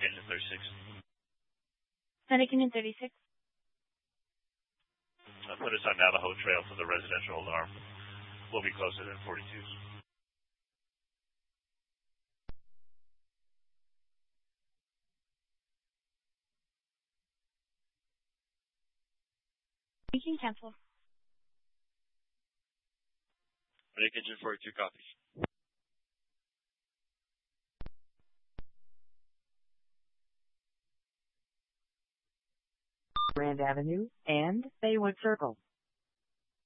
Engine 36. Medic Engine 36. Put us on Navajo Trail for the residential alarm. We'll be closer than 42s. You can cancel. Medic Engine 42 copies. Grand Avenue and Baywood Circle.